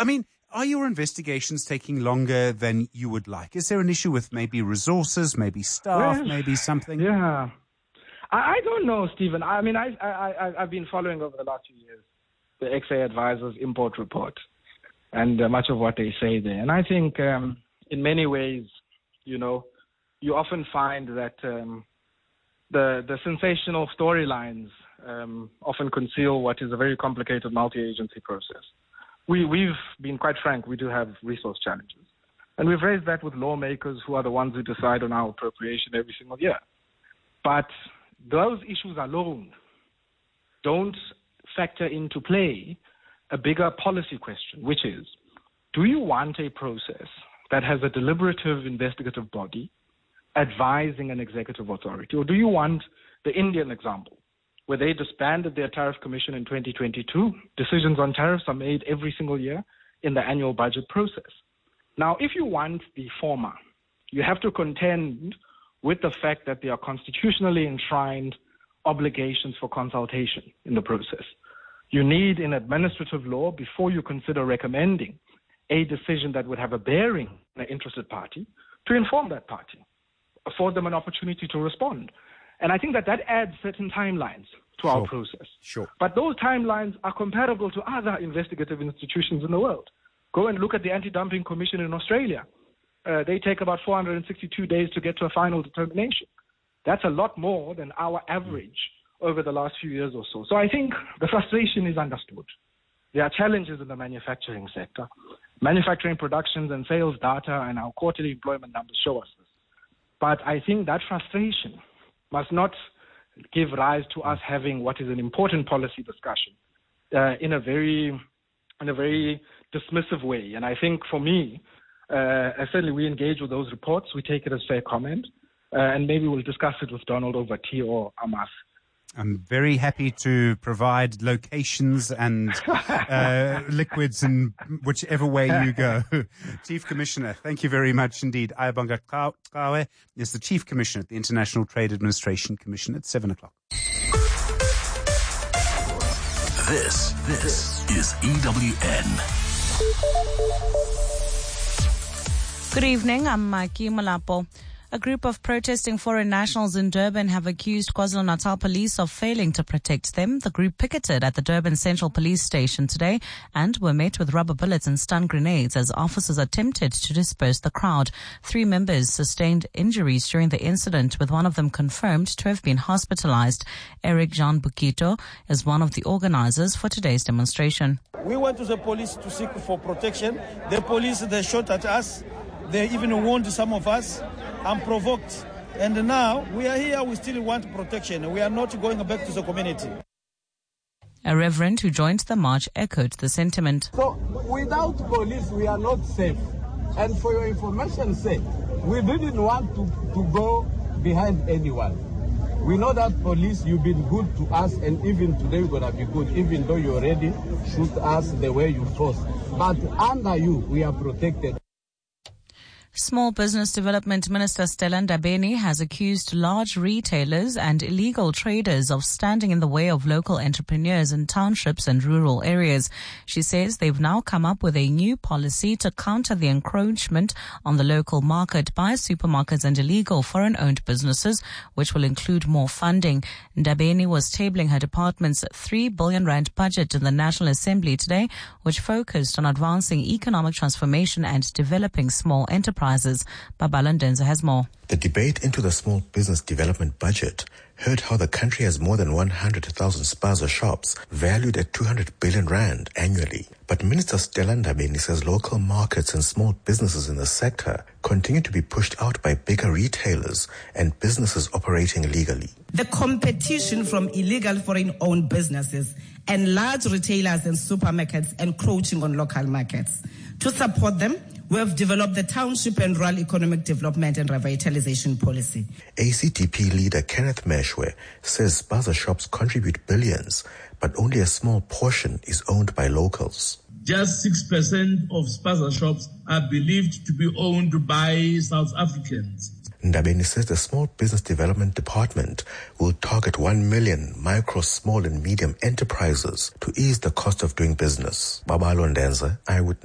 I mean, are your investigations taking longer than you would like? Is there an issue with maybe resources, maybe staff, maybe something? Yeah. I don't know, Stephen. I mean, I've been following over the last few years the XA Advisors import report and much of what they say there. And I think in many ways, you know, you often find that the sensational storylines often conceal what is a very complicated multi-agency process. We've been quite frank, we do have resource challenges. And we've raised that with lawmakers who are the ones who decide on our appropriation every single year. But those issues alone don't factor into play a bigger policy question, which is, do you want a process that has a deliberative investigative body advising an executive authority? Or do you want the Indian example, where they disbanded their tariff commission in 2022? Decisions on tariffs are made every single year in the annual budget process. Now, if you want the former, you have to contend with the fact that there are constitutionally enshrined obligations for consultation in the process. You need in administrative law, before you consider recommending a decision that would have a bearing on an interested party, to inform that party, afford them an opportunity to respond. And I think that adds certain timelines to our process. Sure. But those timelines are comparable to other investigative institutions in the world. Go and look at the Anti-Dumping Commission in Australia. They take about 462 days to get to a final determination. That's a lot more than our average over the last few years or so. So I think the frustration is understood. There are challenges in the manufacturing sector. Manufacturing productions and sales data and our quarterly employment numbers show us this. But I think that frustration must not give rise to us having what is an important policy discussion in a very dismissive way. And I think for me, certainly we engage with those reports. We take it as fair comment. And maybe we'll discuss it with Donald over tea or Amas. I'm very happy to provide locations and liquids in whichever way you go. Chief Commissioner, thank you very much indeed. Ayabonga Qhawe is the Chief Commissioner at the International Trade Administration Commission at 7 o'clock. This is EWN. Good evening, I'm Maiki Malapo. A group of protesting foreign nationals in Durban have accused KwaZulu-Natal police of failing to protect them. The group picketed at the Durban Central Police Station today and were met with rubber bullets and stun grenades as officers attempted to disperse the crowd. 3 members sustained injuries during the incident, with one of them confirmed to have been hospitalized. Eric Jean Bukito is one of the organizers for today's demonstration. We went to the police to seek for protection. The police, they shot at us. They even warned some of us. Unprovoked. And now we are here, we still want protection. We are not going back to the community. A reverend who joined the march echoed the sentiment. So without police, we are not safe. And for your information's sake, we didn't want to go behind anyone. We know that police, you've been good to us, and even today we're going to be good, even though you already shoot us the way you forced. But under you, we are protected. Small Business Development Minister Stella Ndabeni has accused large retailers and illegal traders of standing in the way of local entrepreneurs in townships and rural areas. She says they've now come up with a new policy to counter the encroachment on the local market by supermarkets and illegal foreign-owned businesses, which will include more funding. Ndabeni was tabling her department's 3 billion rand budget in the National Assembly today, which focused on advancing economic transformation and developing small enterprises. Babala Ndenza has more. The debate into the small business development budget heard how the country has more than 100,000 spaza shops valued at 200 billion rand annually. But Minister Stella Ndabeni says local markets and small businesses in the sector continue to be pushed out by bigger retailers and businesses operating illegally. The competition from illegal foreign-owned businesses and large retailers and supermarkets encroaching on local markets. To support them, we have developed the Township and Rural Economic Development and Revitalization Policy. ACDP leader Kenneth Meshwe says spaza shops contribute billions, but only a small portion is owned by locals. Just 6% of spaza shops are believed to be owned by South Africans. Ndabeni says the Small Business Development Department will target 1 million micro, small and medium enterprises to ease the cost of doing business. Babala Ndenza, Eyewitness.